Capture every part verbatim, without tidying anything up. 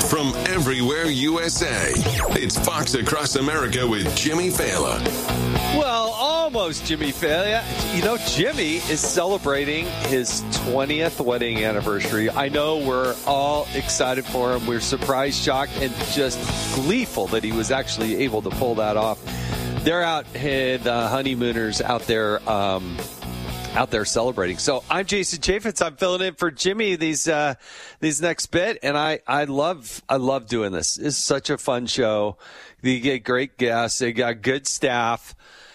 from everywhere U S A. It's Fox Across America with Jimmy Failla. Well, almost Jimmy Failla. You know, Jimmy is celebrating his twentieth wedding anniversary. I know we're all excited for him. We're surprised, shocked, and just gleeful that he was actually able to pull that off. They're out, the honeymooners out there, um, out there celebrating. So I'm Jason Chaffetz. I'm filling in for Jimmy these uh, these next bit, and I, I love I love doing this. It's such a fun show. You get great guests. They got good staff.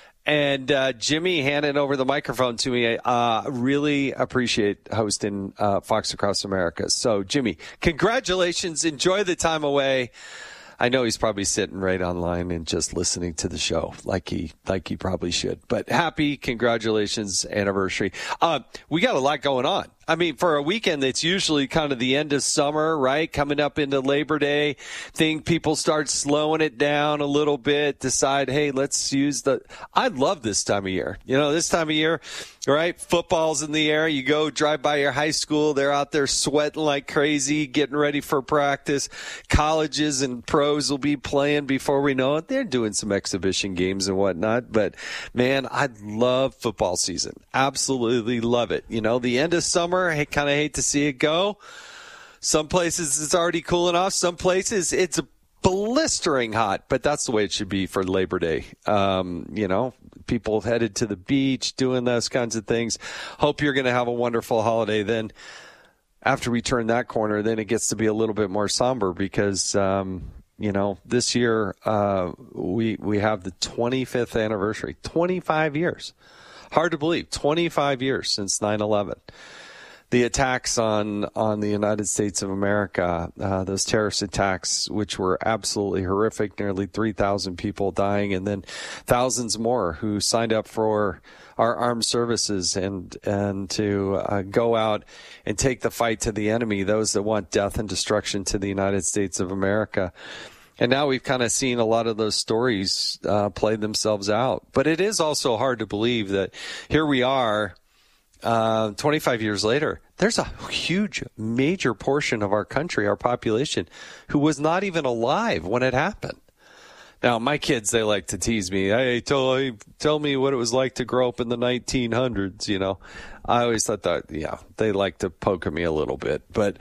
And uh, Jimmy handing over the microphone to me. I uh, really appreciate hosting uh, Fox Across America. So, Jimmy, congratulations. Enjoy the time away. I know he's probably sitting right online and just listening to the show like he like he probably should. But happy congratulations anniversary. Uh, we got a lot going on. I mean, for a weekend that's usually kind of the end of summer, right? Coming up into Labor Day, think people start slowing it down a little bit, decide, hey, let's use the – I love this time of year. You know, this time of year, right? Football's in the air. You go drive by your high school. They're out there sweating like crazy, getting ready for practice. Colleges and pros will be playing before we know it. They're doing some exhibition games and whatnot. But, man, I love football season. Absolutely love it. You know, the end of summer, I kind of hate to see it go. Some places it's already cooling off. Some places it's blistering hot, but that's the way it should be for Labor Day. Um, you know, people headed to the beach, doing those kinds of things. Hope you're going to have a wonderful holiday. Then after we turn that corner, then it gets to be a little bit more somber because, um, you know, this year uh, we we have the twenty-fifth anniversary, twenty-five years. Hard to believe, twenty-five years since nine eleven. The attacks on, on the United States of America, uh, those terrorist attacks, which were absolutely horrific, nearly three thousand people dying, and then thousands more who signed up for our armed services and and to uh, go out and take the fight to the enemy, those that want death and destruction to the United States of America. And now we've kind of seen a lot of those stories uh, play themselves out. But it is also hard to believe that here we are, Uh, twenty-five years later, there's a huge, major portion of our country, our population, who was not even alive when it happened. Now, my kids, they like to tease me. Hey, tell, tell me what it was like to grow up in the nineteen hundreds, you know. I always thought that, yeah, they like to poke at me a little bit. But,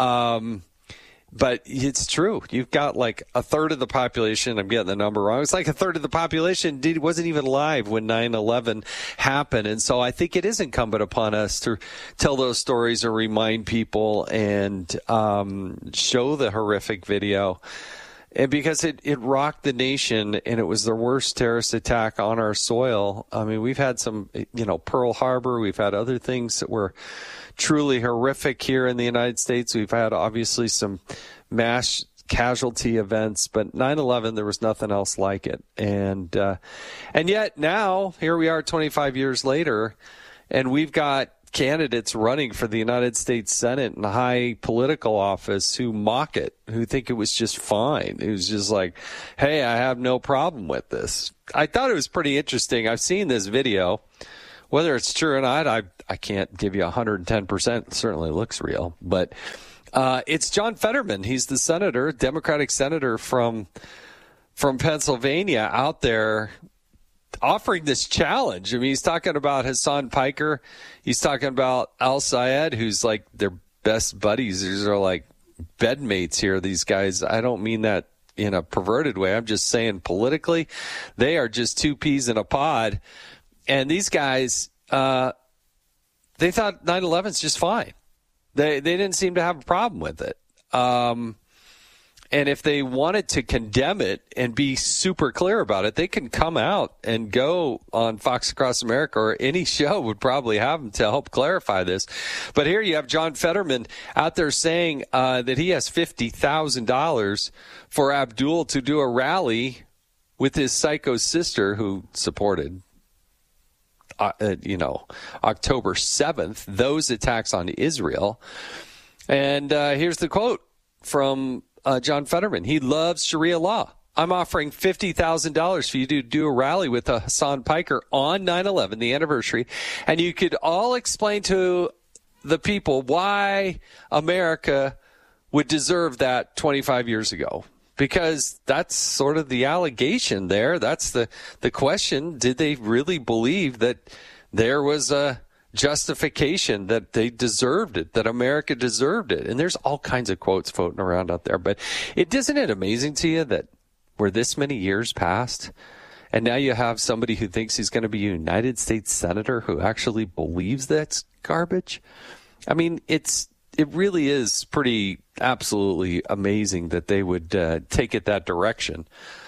um, But it's true. You've got like a third of the population. I'm getting the number wrong. It's like a third of the population did, wasn't even alive when nine eleven happened. And so I think it is incumbent upon us to tell those stories or remind people and um, show the horrific video. And because it, it rocked the nation and it was the worst terrorist attack on our soil. I mean, we've had some, you know, Pearl Harbor. We've had other things that were truly horrific here in the United States. We've had obviously some mass casualty events, but nine eleven, there was nothing else like it. And, uh, and yet now here we are twenty-five years later, and we've got candidates running for the United States Senate and high political office who mock it, who think it was just fine. It was just like, hey, I have no problem with this. I thought it was pretty interesting. I've seen this video. Whether it's true or not, I I can't give you one hundred ten percent. It certainly looks real. But uh, it's John Fetterman. He's the senator, Democratic senator from from Pennsylvania out there offering this challenge. I mean, he's talking about Hassan Piker. He's talking about Al Sayed, who's like their best buddies. These are like bedmates here, these guys. I don't mean that in a perverted way. I'm just saying politically, they are just two peas in a pod. And these guys, uh, they thought nine eleven is just fine. They they didn't seem to have a problem with it. Um, and if they wanted to condemn it and be super clear about it, they can come out and go on Fox Across America, or any show would probably have them to help clarify this. But here you have John Fetterman out there saying uh, that he has fifty thousand dollars for Abdul to do a rally with his psycho sister who supported Uh, you know, October seventh, those attacks on Israel. And uh, here's the quote from uh, John Fetterman. He loves Sharia law. I'm offering fifty thousand dollars for you to do a rally with uh, Hassan Piker on nine eleven, the anniversary, and you could all explain to the people why America would deserve that twenty-five years ago. Because that's sort of the allegation there. That's the, the question. Did they really believe that there was a justification that they deserved it, that America deserved it? And there's all kinds of quotes floating around out there. But it, isn't it amazing to you that we're this many years past, and now you have somebody who thinks he's going to be a United States senator who actually believes that's garbage? I mean, it's it really is pretty absolutely amazing that they would uh, take it that direction.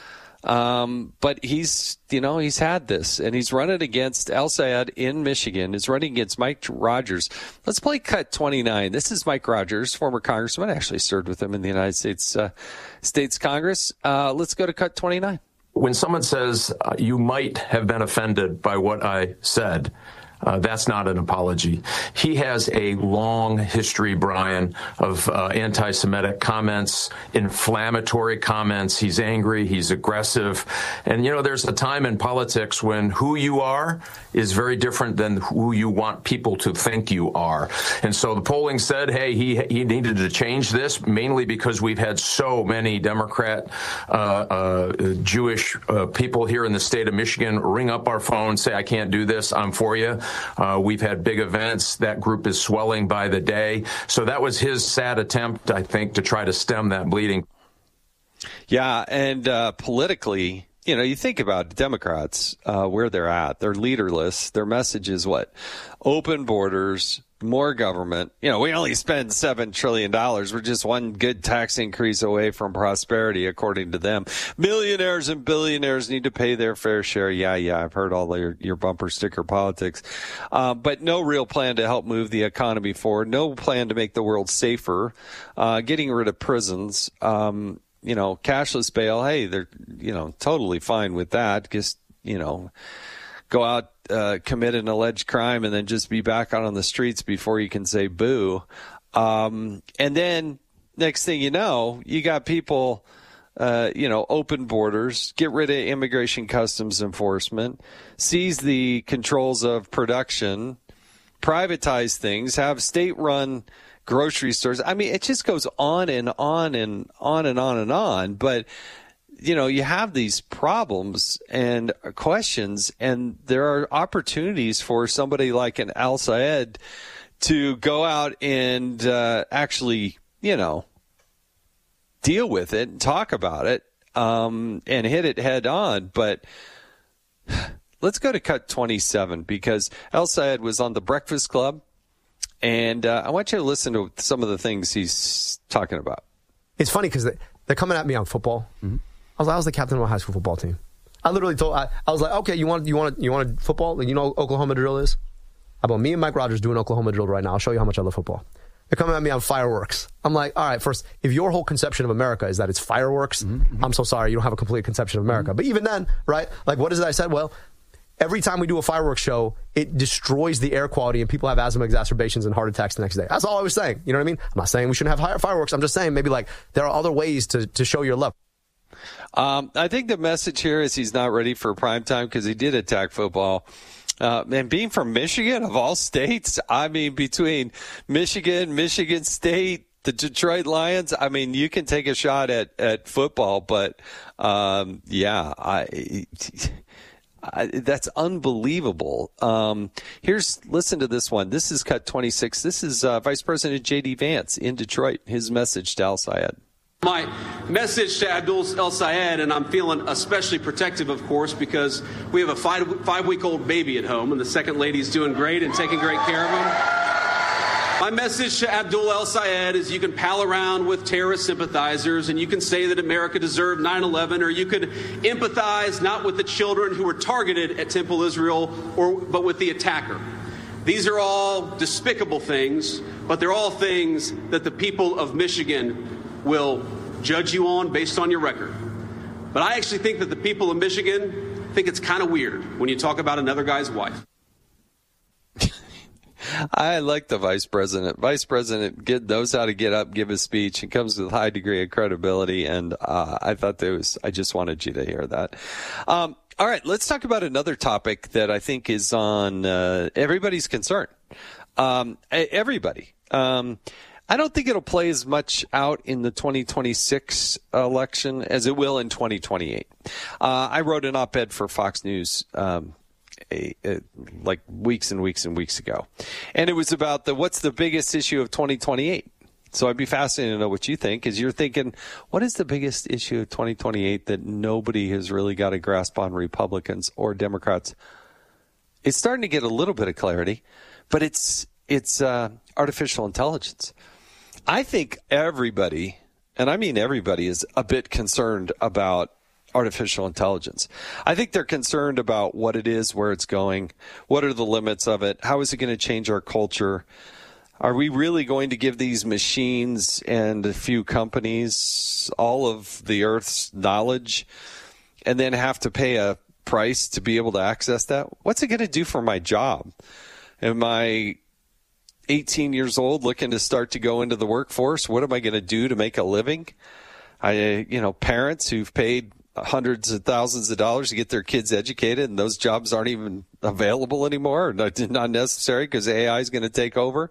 Um, but he's, you know, he's had this, and he's running against El-Sayed in Michigan. He's running against Mike Rogers. Let's play cut twenty-nine. This is Mike Rogers, former congressman. I actually served with him in the United States uh, States Congress. Uh, let's go to cut twenty-nine. When someone says uh, you might have been offended by what I said, Uh, that's not an apology. He has a long history, Brian, of uh, anti-Semitic comments, inflammatory comments. He's angry. He's aggressive. And, you know, there's a time in politics when who you are is very different than who you want people to think you are. And so the polling said, hey, he he needed to change this, mainly because we've had so many Democrat uh, uh, Jewish uh, people here in the state of Michigan ring up our phone, say, I can't do this, I'm for you. Uh, we've had big events. That group is swelling by the day. So that was his sad attempt, I think, to try to stem that bleeding. Yeah, and uh, politically, you know, you think about Democrats, uh, where they're at. They're leaderless. Their message is what? Open borders, more government. You know, we only spend seven trillion dollars. We're just one good tax increase away from prosperity, according to them. Millionaires and billionaires need to pay their fair share. Yeah, yeah, I've heard all your, your bumper sticker politics. Uh, but no real plan to help move the economy forward. No plan to make the world safer. Uh, getting rid of prisons. Um, you know, cashless bail. Hey, they're, you know, totally fine with that. Just, you know, go out, uh, commit an alleged crime, and then just be back out on the streets before you can say boo. Um, and then next thing you know, you got people, uh, you know, open borders, get rid of immigration customs enforcement, seize the controls of production, privatize things, have state-run grocery stores. I mean, it just goes on and on and on and on and on. But you know, you have these problems and questions, and there are opportunities for somebody like an El-Sayed to go out and uh, actually, you know, deal with it and talk about it um, and hit it head on. But let's go to cut twenty-seven, because El-Sayed was on the Breakfast Club, and uh, I want you to listen to some of the things he's talking about. It's funny because they're coming at me on football. Mm-hmm. I was, I was the captain of my high school football team. I literally told, I, I was like, okay, you want, you want, you want a football? You know what Oklahoma drill is? How about me and Mike Rogers doing Oklahoma drill right now? I'll show you how much I love football. They're coming at me on fireworks. I'm like, all right, first, if your whole conception of America is that it's fireworks, mm-hmm. I'm so sorry, you don't have a complete conception of America. Mm-hmm. But even then, right, like what is it I said? Well, every time we do a fireworks show, it destroys the air quality and people have asthma exacerbations and heart attacks the next day. That's all I was saying. You know what I mean? I'm not saying we shouldn't have fireworks. I'm just saying maybe like there are other ways to, to show your love. Um, I think the message here is he's not ready for prime time because he did attack football. Uh, and being from Michigan, of all states, I mean, between Michigan, Michigan State, the Detroit Lions, I mean, you can take a shot at, at football, but um, yeah, I, I, that's unbelievable. Um, here's, listen to this one. This is cut twenty-six. This is uh, Vice President J D Vance in Detroit, his message to El-Sayed. My message to Abdul El-Sayed, and I'm feeling especially protective, of course, because we have a five, five-week-old baby at home, and the second lady's doing great and taking great care of him. My message to Abdul El-Sayed is you can pal around with terrorist sympathizers, and you can say that America deserved nine eleven, or you could empathize not with the children who were targeted at Temple Israel, or but with the attacker. These are all despicable things, but they're all things that the people of Michigan will judge you on based on your record. But I actually think that the people of Michigan think it's kind of weird when you talk about another guy's wife. I like the vice president. Vice president get, knows how to get up, give a speech, and comes with a high degree of credibility. And uh, I thought that was, I just wanted you to hear that. Um, all right, let's talk about another topic that I think is on uh, everybody's concern. Um, everybody. Um, I don't think it'll play as much out in the twenty twenty-six election as it will in twenty twenty-eight. Uh, I wrote an op-ed for Fox News um, a, a, like weeks and weeks and weeks ago. And it was about the what's the biggest issue of twenty twenty-eight. So I'd be fascinated to know what you think, because you're thinking, what is the biggest issue of twenty twenty-eight that nobody has really got a grasp on, Republicans or Democrats? It's starting to get a little bit of clarity, but it's it's uh, artificial intelligence. I think everybody, and I mean everybody, is a bit concerned about artificial intelligence. I think they're concerned about what it is, where it's going, what are the limits of it, how is it going to change our culture? Are we really going to give these machines and a few companies all of the Earth's knowledge and then have to pay a price to be able to access that? What's it going to do for my job? Am I eighteen years old looking to start to go into the workforce? What am I going to do to make a living? I, you know, parents who've paid hundreds of thousands of dollars to get their kids educated, and those jobs aren't even available anymore, or not, not necessary because A I is going to take over.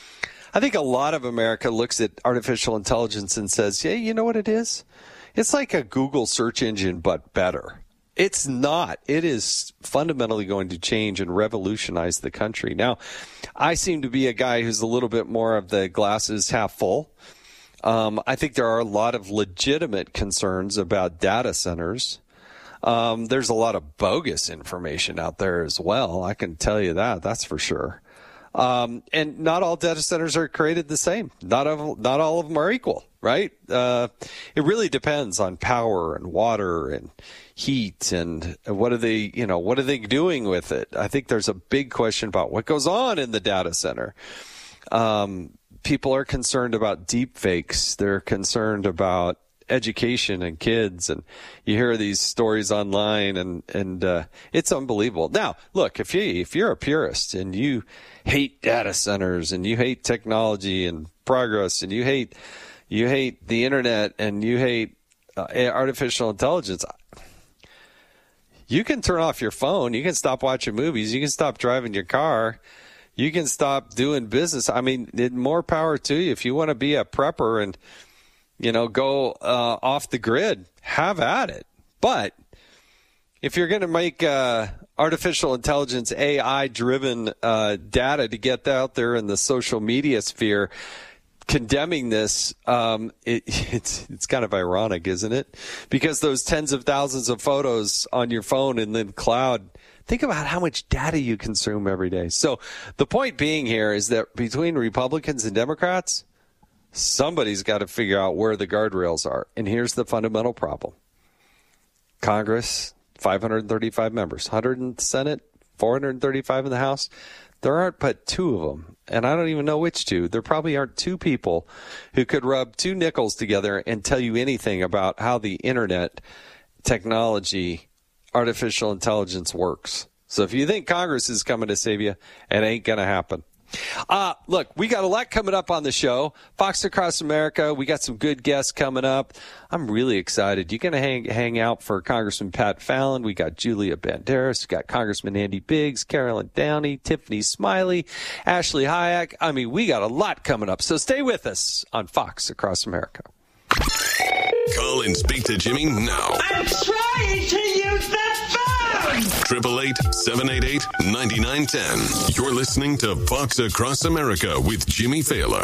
I think a lot of America looks at artificial intelligence and says, yeah, you know what it is? It's like a Google search engine, but better. It's not. It is fundamentally going to change and revolutionize the country. Now, I seem to be a guy who's a little bit more of the glasses half full. Um, I think there are a lot of legitimate concerns about data centers. Um, there's a lot of bogus information out there as well. I can tell you that. That's for sure. Um, and not all data centers are created the same. Not of, not all of them are equal, right? Uh, it really depends on power and water and heat and what are they, you know, what are they doing with it? I think there's a big question about what goes on in the data center. Um, people are concerned about deep fakes. They're concerned about education and kids, and you hear these stories online, and and uh, it's unbelievable. Now, look, if you if you're a purist and you hate data centers and you hate technology and progress and you hate you hate the internet and you hate uh, artificial intelligence, you can turn off your phone. You can stop watching movies. You can stop driving your car. You can stop doing business. I mean, more power to you. If you want to be a prepper and, you know, go uh, off the grid, have at it. But if you're going to make uh, artificial intelligence, A I-driven uh, data to get out there in the social media sphere, condemning this, um, it, it's it's kind of ironic, isn't it? Because those tens of thousands of photos on your phone and then cloud, think about how much data you consume every day. So the point being here is that between Republicans and Democrats, somebody's got to figure out where the guardrails are. And here's the fundamental problem. Congress, five hundred thirty-five members, one hundred in the Senate, four hundred thirty-five in the House. There aren't but two of them, and I don't even know which two. There probably aren't two people who could rub two nickels together and tell you anything about how the internet, technology, artificial intelligence works. So if you think Congress is coming to save you, it ain't going to happen. Uh, look, we got a lot coming up on the show. Fox Across America, we got some good guests coming up. I'm really excited. You're going to hang hang out for Congressman Pat Fallon. We got Julia Banderas. We got Congressman Andy Biggs, Carolyn Downey, Tiffany Smiley, Ashley Hayek. I mean, we got a lot coming up. So stay with us on Fox Across America. Call and speak to Jimmy now. I'm trying to use that phone. Triple eight seven eight eight ninety nine ten. You're listening to Fox Across America with Jimmy Fallon.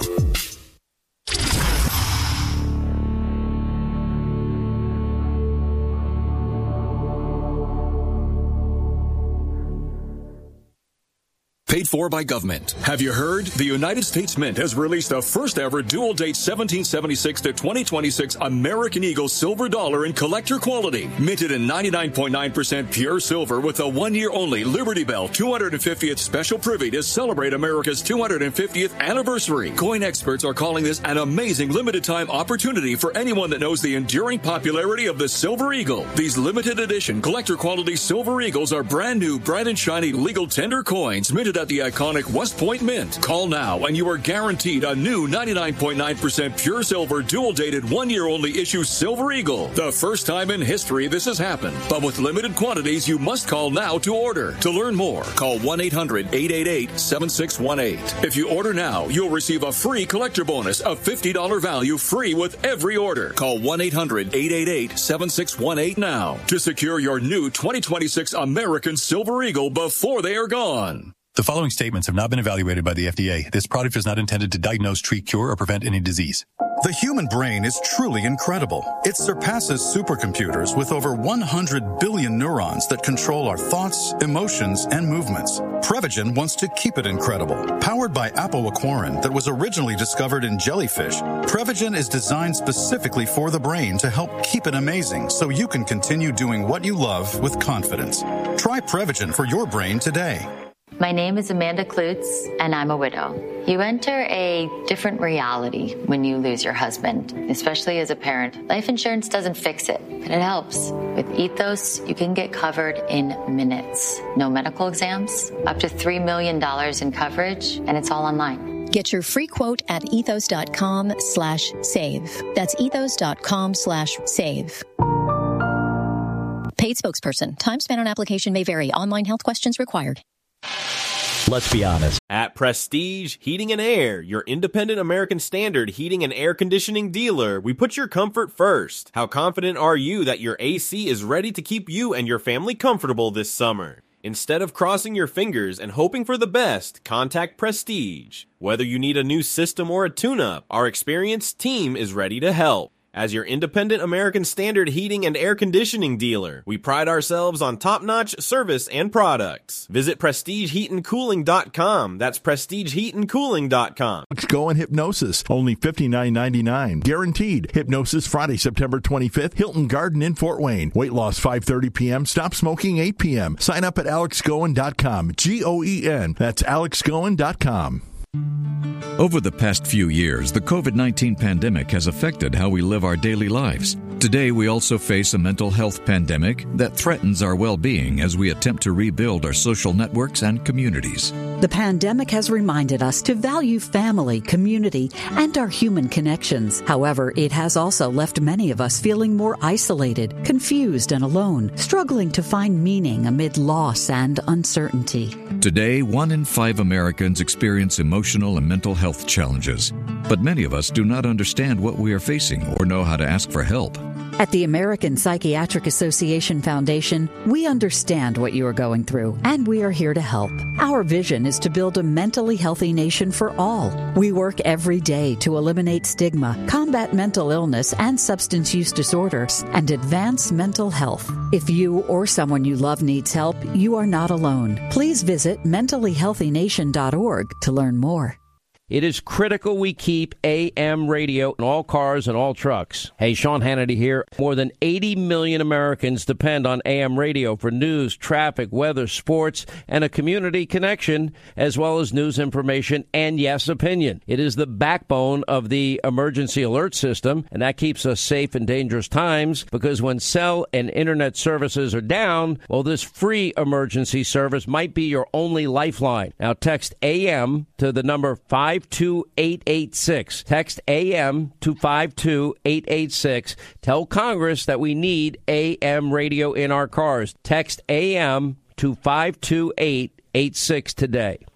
Paid for by government. Have you heard? The United States Mint has released the first ever dual date seventeen seventy-six to twenty twenty-six American Eagle silver dollar in collector quality. Minted in ninety-nine point nine percent pure silver with a one year only Liberty Bell two hundred fiftieth special privy to celebrate America's two hundred fiftieth anniversary. Coin experts are calling this an amazing limited time opportunity for anyone that knows the enduring popularity of the Silver Eagle. These limited edition collector quality Silver Eagles are brand new, bright and shiny legal tender coins minted at at the iconic West Point Mint. Call now and you are guaranteed a new ninety-nine point nine percent pure silver dual-dated one-year-only issue Silver Eagle. The first time in history this has happened. But with limited quantities, you must call now to order. To learn more, call one eight hundred eight eight eight seven six one eight. If you order now, you'll receive a free collector bonus of fifty dollars value free with every order. Call one eight hundred eight eight eight seven six one eight now to secure your new twenty twenty-six American Silver Eagle before they are gone. The following statements have not been evaluated by the F D A. This product is not intended to diagnose, treat, cure, or prevent any disease. The human brain is truly incredible. It surpasses supercomputers with over one hundred billion neurons that control our thoughts, emotions, and movements. Prevagen wants to keep it incredible. Powered by apoaquarin that was originally discovered in jellyfish, Prevagen is designed specifically for the brain to help keep it amazing so you can continue doing what you love with confidence. Try Prevagen for your brain today. My name is Amanda Klutz, and I'm a widow. You enter a different reality when you lose your husband, especially as a parent. Life insurance doesn't fix it, but it helps. With Ethos, you can get covered in minutes. No medical exams, up to three million dollars in coverage, and it's all online. Get your free quote at ethos.com slash save. That's ethos.com slash save. Paid spokesperson. Time spent on application may vary. Online health questions required. Let's be honest. At Prestige Heating and Air, your independent American Standard heating and air conditioning dealer, we put your comfort first. How confident are you that your A C is ready to keep you and your family comfortable this summer? Instead of crossing your fingers and hoping for the best, contact Prestige. Whether you need a new system or a tune-up, our experienced team is ready to help. As your independent American Standard heating and air conditioning dealer, we pride ourselves on top-notch service and products. Visit prestige heat and cooling dot com. That's prestige heat and cooling dot com. Alex Goen Hypnosis, only fifty-nine ninety-nine. Guaranteed. Hypnosis Friday, September twenty-fifth, Hilton Garden in Fort Wayne. Weight loss five thirty p.m., stop smoking eight p.m. Sign up at alex goen dot com. G O E N. That's alex goen dot com. Over the past few years, the covid nineteen pandemic has affected how we live our daily lives. Today, we also face a mental health pandemic that threatens our well-being as we attempt to rebuild our social networks and communities. The pandemic has reminded us to value family, community, and our human connections. However, it has also left many of us feeling more isolated, confused, and alone, struggling to find meaning amid loss and uncertainty. Today, one in five Americans experience emotional and mental health challenges, but many of us do not understand what we are facing or know how to ask for help. At the American Psychiatric Association Foundation, we understand what you are going through, and we are here to help. Our vision is to build a mentally healthy nation for all. We work every day to eliminate stigma, combat mental illness and substance use disorders, and advance mental health. If you or someone you love needs help, you are not alone. Please visit mentally healthy nation dot org to learn more. It is critical we keep A M radio in all cars and all trucks. Hey, Sean Hannity here. More than eighty million Americans depend on A M radio for news, traffic, weather, sports, and a community connection, as well as news information and, yes, opinion. It is the backbone of the emergency alert system, and that keeps us safe in dangerous times, because when cell and internet services are down, well, this free emergency service might be your only lifeline. Now, text A M to the number five two eight eight six. Text A M to five two eight eight six. Tell Congress that we need A M radio in our cars. Text A M to five two eight eight six today.